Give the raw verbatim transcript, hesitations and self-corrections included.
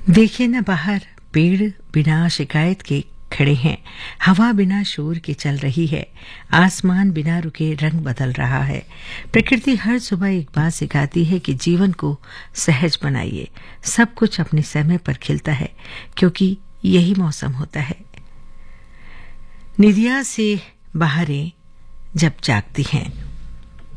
देखिए न बाहर, पेड़ बिना शिकायत के खड़े हैं, हवा बिना शोर के चल रही है, आसमान बिना रुके रंग बदल रहा है। प्रकृति हर सुबह एक बात सिखाती है कि जीवन को सहज बनाइए। सब कुछ अपने समय पर खिलता है, क्योंकि यही मौसम होता है। निदिया से बहारें जब जागती हैं,